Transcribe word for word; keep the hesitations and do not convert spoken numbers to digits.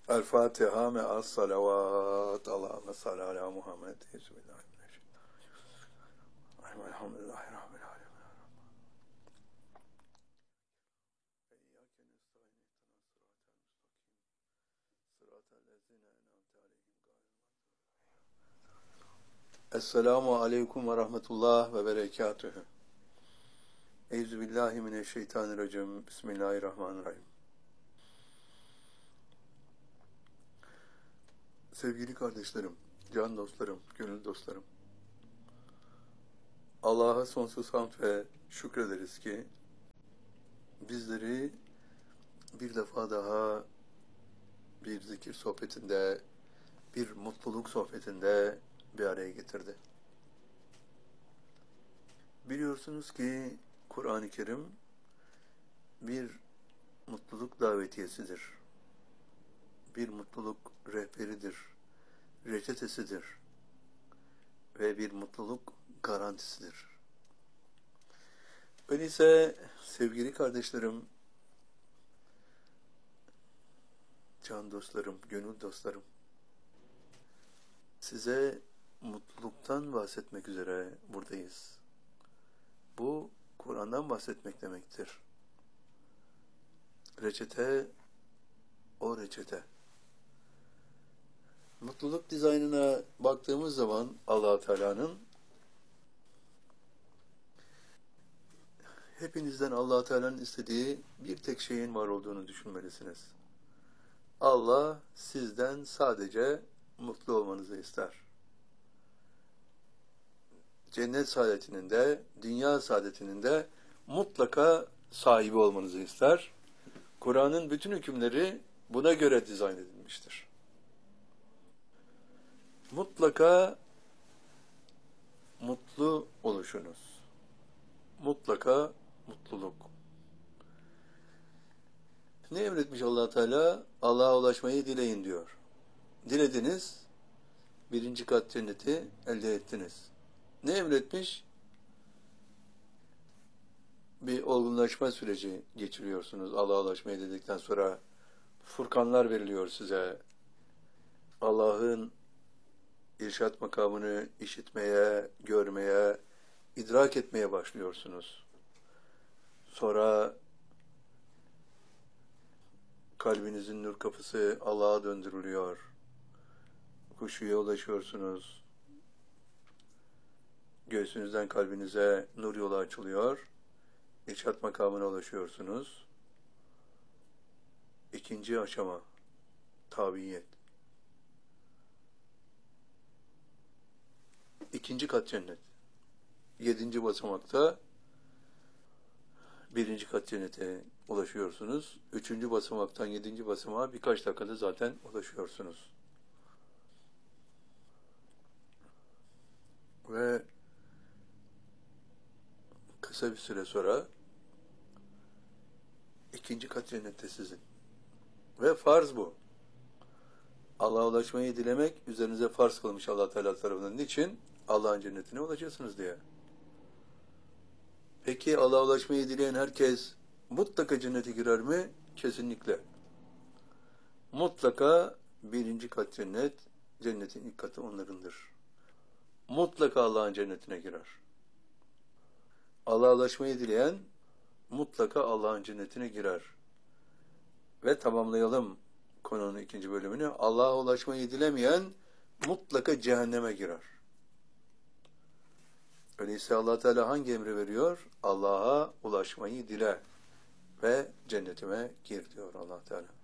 El Fatiha me'as salavat. Allahümme salli ala Muhammed. Bismillahirrahmanirrahim. Elhamdülillahi Rabbil alemin. Esselamu aleyküm ve rahmetullah ve berekatühü. Euzubillahimineşşeytanirracim. Bismillahirrahmanirrahim. Sevgili kardeşlerim, can dostlarım, gönül dostlarım. Allah'a sonsuz hamd ve şükrederiz ki bizleri bir defa daha bir zikir sohbetinde, bir mutluluk sohbetinde bir araya getirdi. Biliyorsunuz ki Kur'an-ı Kerim bir mutluluk davetiyesidir. Bir mutluluk rehberidir, reçetesidir ve bir mutluluk garantisidir. Öyleyse sevgili kardeşlerim, can dostlarım, gönül dostlarım, size mutluluktan bahsetmek üzere buradayız. Bu Kur'an'dan bahsetmek demektir. Reçete, o reçete. Mutluluk dizaynına baktığımız zaman Allah-u Teala'nın hepinizden Allah-u Teala'nın istediği bir tek şeyin var olduğunu düşünmelisiniz. Allah sizden sadece mutlu olmanızı ister. Cennet saadetinin de, dünya saadetinin de mutlaka sahibi olmanızı ister. Kur'an'ın bütün hükümleri buna göre dizayn edilmiştir. Mutlaka mutlu oluşunuz. Mutlaka mutluluk. Ne emretmiş Allah Teala? Allah'a ulaşmayı dileyin diyor. Dilediniz, birinci kat cenneti elde ettiniz. Ne emretmiş? Bir olgunlaşma süreci geçiriyorsunuz. Allah'a ulaşmayı dedikten sonra furkanlar veriliyor size. Allah'ın irşat makamını işitmeye, görmeye, idrak etmeye başlıyorsunuz. Sonra kalbinizin nur kapısı Allah'a döndürülüyor. Huşuya ulaşıyorsunuz. Göğsünüzden kalbinize nur yolu açılıyor. İrşat makamına ulaşıyorsunuz. İkinci aşama, tabiyet. İkinci kat cennet. Yedinci basamakta birinci kat cennete ulaşıyorsunuz. Üçüncü basamaktan yedinci basamağa birkaç dakikada zaten ulaşıyorsunuz. Ve kısa bir süre sonra ikinci kat cennette sizin. Ve farz bu. Allah'a ulaşmayı dilemek üzerinize farz kılmış Allah Teala tarafından. Niçin? Allah'ın cennetine ulaşacaksınız diye. Peki Allah'a ulaşmayı dileyen herkes mutlaka cennete girer mi? Kesinlikle. Mutlaka birinci kat cennet, cennetin ilk katı onlarındır. Mutlaka Allah'ın cennetine girer. Allah'a ulaşmayı dileyen mutlaka Allah'ın cennetine girer. Ve tamamlayalım konunun ikinci bölümünü. Allah'a ulaşmayı dilemeyen mutlaka cehenneme girer. Öyleyse Allah Teala hangi emri veriyor? Allah'a ulaşmayı dile ve cennetime gir diyor Allah Teala.